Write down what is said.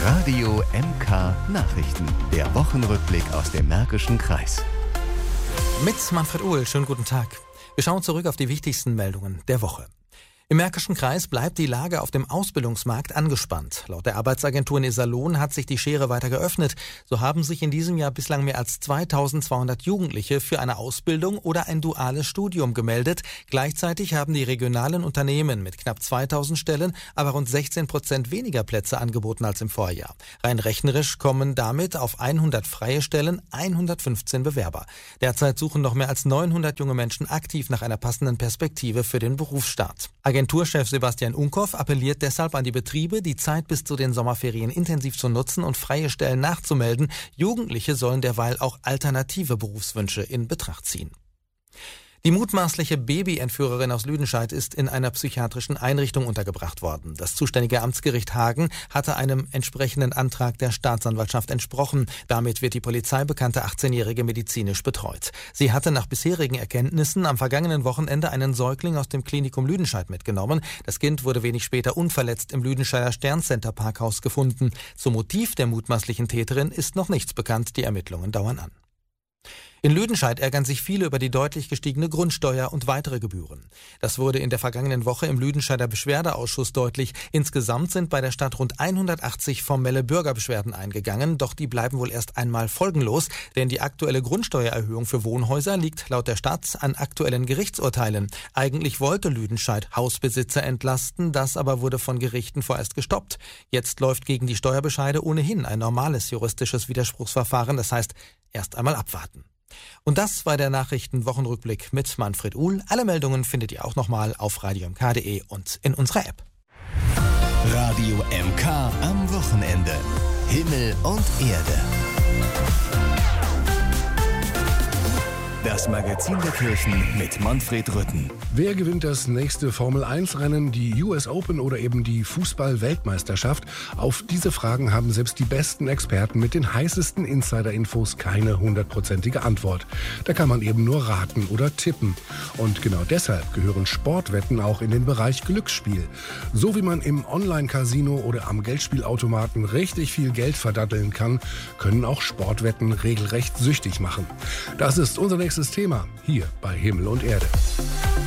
Radio MK Nachrichten. Der Wochenrückblick aus dem Märkischen Kreis. Mit Manfred Uhl, schönen guten Tag. Wir schauen zurück auf die wichtigsten Meldungen der Woche. Im Märkischen Kreis bleibt die Lage auf dem Ausbildungsmarkt angespannt. Laut der Arbeitsagentur in Iserlohn hat sich die Schere weiter geöffnet. So haben sich in diesem Jahr bislang mehr als 2200 Jugendliche für eine Ausbildung oder ein duales Studium gemeldet. Gleichzeitig haben die regionalen Unternehmen mit knapp 2000 Stellen aber rund 16% weniger Plätze angeboten als im Vorjahr. Rein rechnerisch kommen damit auf 100 freie Stellen 115 Bewerber. Derzeit suchen noch mehr als 900 junge Menschen aktiv nach einer passenden Perspektive für den Berufsstart. Agenturchef Sebastian Unkoff appelliert deshalb an die Betriebe, die Zeit bis zu den Sommerferien intensiv zu nutzen und freie Stellen nachzumelden. Jugendliche sollen derweil auch alternative Berufswünsche in Betracht ziehen. Die mutmaßliche Babyentführerin aus Lüdenscheid ist in einer psychiatrischen Einrichtung untergebracht worden. Das zuständige Amtsgericht Hagen hatte einem entsprechenden Antrag der Staatsanwaltschaft entsprochen. Damit wird die polizeibekannte 18-Jährige medizinisch betreut. Sie hatte nach bisherigen Erkenntnissen am vergangenen Wochenende einen Säugling aus dem Klinikum Lüdenscheid mitgenommen. Das Kind wurde wenig später unverletzt im Lüdenscheider Sterncenter Parkhaus gefunden. Zum Motiv der mutmaßlichen Täterin ist noch nichts bekannt. Die Ermittlungen dauern an. In Lüdenscheid ärgern sich viele über die deutlich gestiegene Grundsteuer und weitere Gebühren. Das wurde in der vergangenen Woche im Lüdenscheider Beschwerdeausschuss deutlich. Insgesamt sind bei der Stadt rund 180 formelle Bürgerbeschwerden eingegangen, doch die bleiben wohl erst einmal folgenlos, denn die aktuelle Grundsteuererhöhung für Wohnhäuser liegt laut der Stadt an aktuellen Gerichtsurteilen. Eigentlich wollte Lüdenscheid Hausbesitzer entlasten, das aber wurde von Gerichten vorerst gestoppt. Jetzt läuft gegen die Steuerbescheide ohnehin ein normales juristisches Widerspruchsverfahren, das heißt, erst einmal abwarten. Und das war der Nachrichtenwochenrückblick mit Manfred Uhl. Alle Meldungen findet ihr auch nochmal auf radiomk.de und in unserer App. Radio MK am Wochenende. Himmel und Erde. Das Magazin der Kirchen mit Manfred Rütten. Wer gewinnt das nächste Formel-1-Rennen, die US Open oder eben die Fußball-Weltmeisterschaft? Auf diese Fragen haben selbst die besten Experten mit den heißesten Insider-Infos keine 100%ige Antwort. Da kann man eben nur raten oder tippen. Und genau deshalb gehören Sportwetten auch in den Bereich Glücksspiel. So wie man im Online-Casino oder am Geldspielautomaten richtig viel Geld verdatteln kann, können auch Sportwetten regelrecht süchtig machen. Das ist unser nächstes Thema hier bei Himmel und Erde.